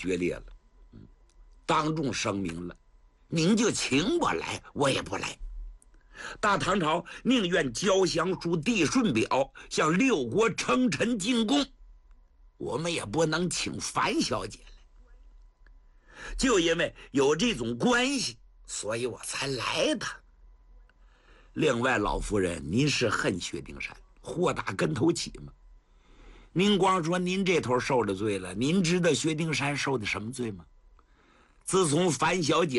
决裂了，当众声明了，您就请我来，我也不来。大唐朝宁愿交降书、递顺表，向六国称臣进贡，我们也不能请樊小姐来。就因为有这种关系，所以我才来的。另外，老夫人，您是恨薛丁山，祸打跟头起吗？您光说您这头受了罪了，您知道薛丁山受的什么罪吗？自从樊小姐